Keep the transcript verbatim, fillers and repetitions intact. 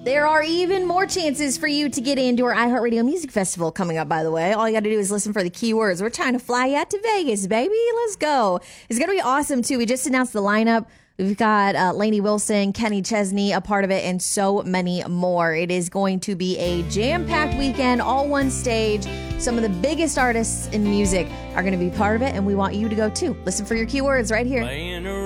There are even more chances for you to get into our iHeartRadio Music Festival coming up, by the way. All you got to do is listen for the keywords. We're trying to fly you out to Vegas, baby. Let's go. It's going to be awesome, too. We just announced the lineup. We've got uh, Lainey Wilson, Kenny Chesney, a part of it, and so many more. It is going to be a jam-packed weekend, all one stage. Some of the biggest artists in music are going to be part of it, and we want you to go, too. Listen for your keywords right here.